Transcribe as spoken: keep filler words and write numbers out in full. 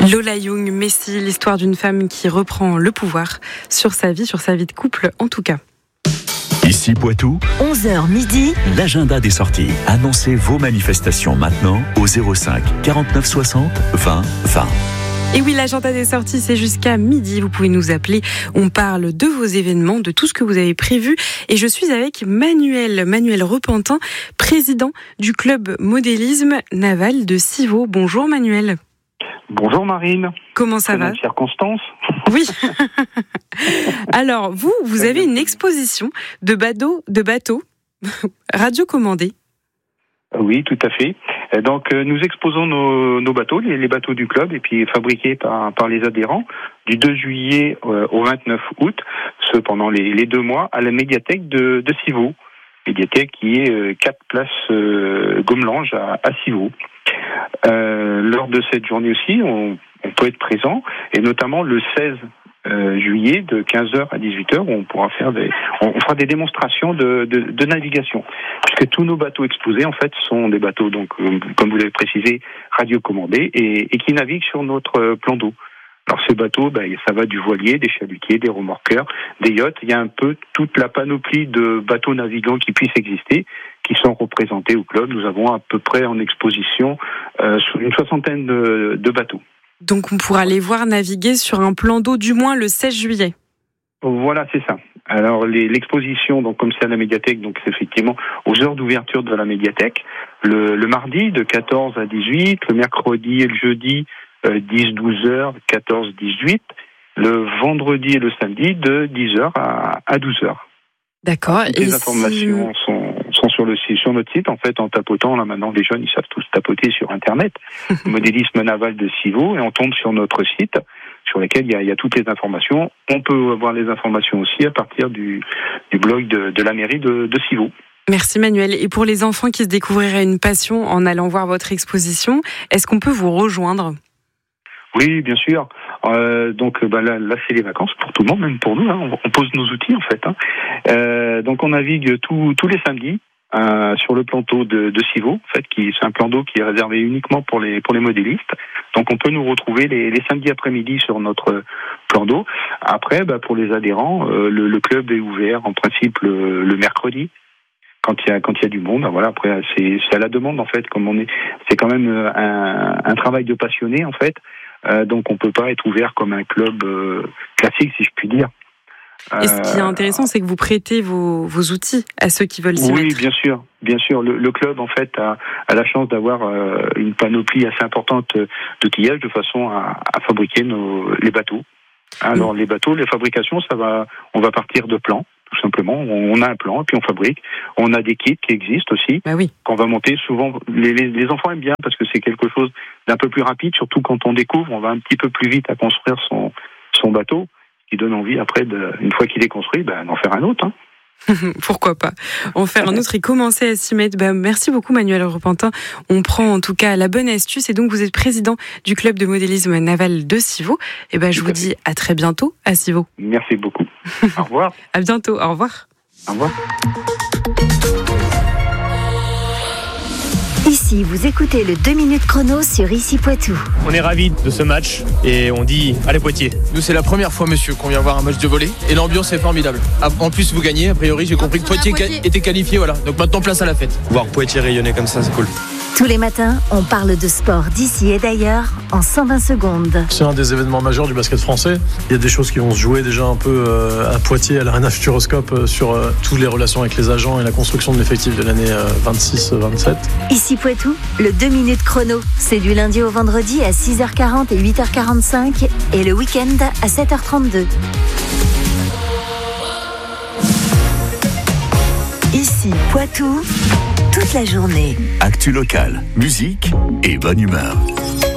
Lola Young, Messi, l'histoire d'une femme qui reprend le pouvoir sur sa vie, sur sa vie de couple en tout cas. Ici Poitou, onze heures midi, l'agenda des sorties. Annoncez vos manifestations maintenant au zéro cinq quarante-neuf soixante vingt vingt. Et oui, l'agenda des sorties, c'est jusqu'à midi. Vous pouvez nous appeler. On parle de vos événements, de tout ce que vous avez prévu. Et je suis avec Manuel, Manuel Repentin, président du club modélisme naval de Civaux. Bonjour Manuel. Bonjour Marine. Comment ça va ? Chère Constance. Oui. Alors, vous, vous avez une exposition de bateaux, de bateaux radiocommandés. Oui, tout à fait. Donc, nous exposons nos, nos bateaux, les, les bateaux du club, et puis fabriqués par, par les adhérents, du deux juillet euh, au vingt-neuf août, ce pendant les, les deux mois, à la médiathèque de, de Civaux. Médiathèque qui est euh, quatre places euh, Gomelange à, à Civaux. Euh, lors de cette journée aussi, on, on peut être présent, et notamment le seize euh, juillet de quinze heures à dix-huit heures, où on pourra faire des, on fera des démonstrations de, de, de navigation, puisque tous nos bateaux exposés en fait sont des bateaux donc euh, comme vous l'avez précisé radiocommandés et, et qui naviguent sur notre euh, plan d'eau. Alors ces bateaux, ben, ça va du voilier, des chalutiers, des remorqueurs, des yachts. Il y a un peu toute la panoplie de bateaux navigants qui puissent exister, qui sont représentés au club. Nous avons à peu près en exposition euh, une soixantaine de, de bateaux. Donc on pourra les voir naviguer sur un plan d'eau du moins le seize juillet. Voilà, c'est ça. Alors les, l'exposition, donc comme c'est à la médiathèque, donc c'est effectivement aux heures d'ouverture de la médiathèque, le, le mardi de quatorze à dix-huit, le mercredi et le jeudi euh, dix douze heures, quatorze dix-huit, le vendredi et le samedi de dix heures à, à douze heures. D'accord. Toutes les informations si... sont, sont sur, le, sur notre site, en fait, en tapotant, là maintenant les jeunes, ils savent tous tapoter sur Internet, modélisme naval de Civaux, et on tombe sur notre site, sur lequel il y a, il y a toutes les informations. On peut avoir les informations aussi à partir du, du blog de, de la mairie de, de Civaux. Merci Manuel. Et pour les enfants qui se découvriraient une passion en allant voir votre exposition, est-ce qu'on peut vous rejoindre ? Oui, bien sûr. Euh, donc bah là, là, c'est les vacances pour tout le monde, même pour nous. Hein. On, on pose nos outils en fait. Hein. Euh, donc on navigue tout, tous les samedis euh, sur le plan d'eau de, de Civaux, en fait, qui c'est un plan d'eau qui est réservé uniquement pour les pour les modélistes. Donc on peut nous retrouver les, les samedis après-midi sur notre plan d'eau. Après, bah, pour les adhérents, euh, le, le club est ouvert en principe le, le mercredi. Quand il y a quand il y a du monde, voilà. Après c'est c'est à la demande en fait. Comme on est, c'est quand même un, un travail de passionné en fait. Euh, donc on peut pas être ouvert comme un club euh, classique, si je puis dire. Et ce qui est intéressant, c'est que vous prêtez vos, vos outils à ceux qui veulent s'y oui, mettre. Oui, bien sûr, bien sûr. Le, le club, en fait, a, a la chance d'avoir euh, une panoplie assez importante d'outillage de façon à, à fabriquer nos, les bateaux. Alors, mmh. les bateaux, les fabrications, ça va, on va partir de plans, tout simplement. On a un plan, et puis on fabrique. On a des kits qui existent aussi, bah oui. qu'on va monter. Souvent, les, les, les enfants aiment bien parce que c'est quelque chose d'un peu plus rapide, surtout quand on découvre, on va un petit peu plus vite à construire son, son bateau, qui donne envie après, de, une fois qu'il est construit, ben, d'en faire un autre. Hein. Pourquoi pas en faire un autre et commencer à s'y mettre. Bah, merci beaucoup Manuel Repentin. On prend en tout cas la bonne astuce et donc vous êtes président du club de modélisme naval de Civaux. Et ben bah, je vous dis à très bientôt à Civaux. Merci beaucoup. Au revoir. À bientôt. Au revoir. Au revoir. Ici, vous écoutez le deux minutes chrono sur Ici Poitou. On est ravis de ce match et on dit allez Poitiers. Nous, c'est la première fois, monsieur, qu'on vient voir un match de volley et l'ambiance est formidable. En plus, vous gagnez, a priori, j'ai compris que Poitiers, Poitiers était qualifié, voilà. Donc maintenant, place à la fête. Voir Poitiers rayonner comme ça, c'est cool. Tous les matins, on parle de sport d'ici et d'ailleurs en cent vingt secondes. C'est un des événements majeurs du basket français. Il y a des choses qui vont se jouer déjà un peu euh, à Poitiers, à l'Arena Futuroscope, euh, sur euh, toutes les relations avec les agents et la construction de l'effectif de l'année euh, vingt-six vingt-sept. Ici Poitou, le deux minutes chrono. C'est du lundi au vendredi à six heures quarante et huit heures quarante-cinq et le week-end à sept heures trente-deux. Ici Poitou, toute la journée. Actu locale, musique et bonne humeur.